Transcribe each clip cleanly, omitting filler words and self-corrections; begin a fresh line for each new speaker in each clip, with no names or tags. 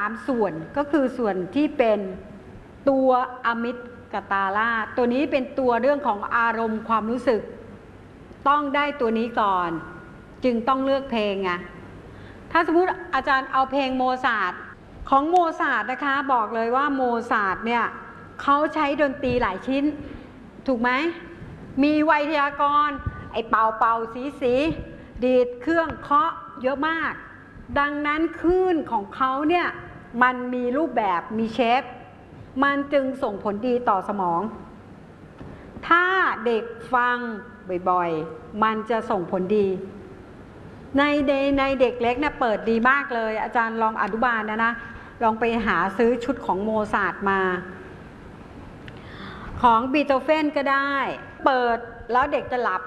3ส่วนก็คือส่วนที่เป็นตัวอะมิกตาลาตัวนี้เป็นตัวเรื่องของอารมณ์ความรู้สึกต้องได้ตัวนี้ก่อนจึงต้องเลือกเพลงไงถ้าสมมุติอาจารย์เอาเพลงโมซาร์ทของโมซาร์ทนะคะบอกเลยว่าโมซาร์ทเนี่ยเขาใช้ดนตรีหลายชิ้นถูกไหมมีไวยทยากรณ์ไอ้เป่าเป่าสีดีดเครื่องเคาะเยอะมากดังนั้นคลื่นของเขาเนี่ยมันมีรูปแบบมีเชฟมันจึงส่งผลดีต่อสมองถ้าเด็กฟังบ่อยๆมันจะส่งผลดีในเด็กเล็กเนี่ยเปิดดีมากเลยอาจารย์ลองอนุบาลนะลองไปหาซื้อชุดของโมซาร์ทมาของบีโธเฟนก็ได้เปิดแล้วเด็กจะหลับ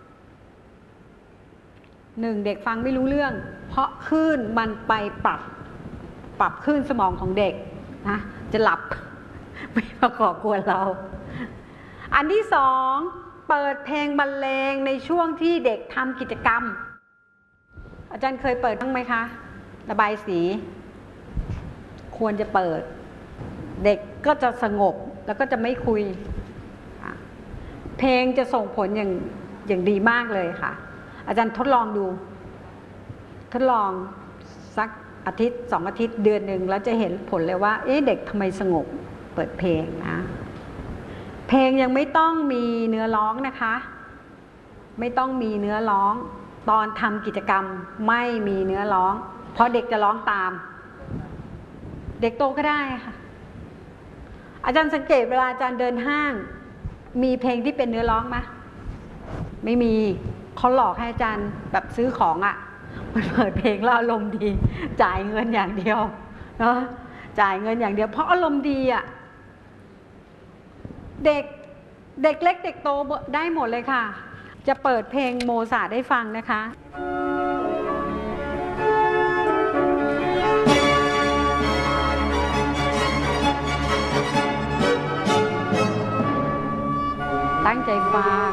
เด็กฟังไม่รู้เรื่องเพราะคลื่นมันไปปรับคลื่นสมองของเด็กนะจะหลับไม่มาก่อกวนเราอันที่สองเปิดเพลงบรรเลงในช่วงที่เด็กทำกิจกรรมอาจารย์เคยเปิดบ้างไหมคะระบายสีควรจะเปิดเด็กก็จะสงบแล้วก็จะไม่คุยเพลงจะส่งผลอย่างดีมากเลยค่ะอาจารย์ทดลองดูทดลองสักอาทิตย์2 อาทิตย์เดือนหนึ่งแล้วจะเห็นผลเลยว่าเด็กทำไมสงบเปิดเพลงนะเพลงยังไม่ต้องมีเนื้อร้องนะคะไม่ต้องมีเนื้อร้องตอนทำกิจกรรมไม่มีเนื้อร้องเพราะเด็กจะร้องตามเด็กโตก็ได้ค่ะอาจารย์สังเกตเวลาอาจารย์เดินห้างมีเพลงที่เป็นเนื้อร้องไหมไม่มีเขาหลอกให้อาจารย์แบบซื้อของอ่ะมันเปิดเพลงแล้วอารมณ์ดีจ่ายเงินอย่างเดียวเนาะจ่ายเงินอย่างเดียวเพราะอารมณ์ดีอ่ะเด็กเล็กเด็กโตได้หมดเลยค่ะจะเปิดเพลงโมซาร์ทให้ฟังนะคะตั้งใจฟัง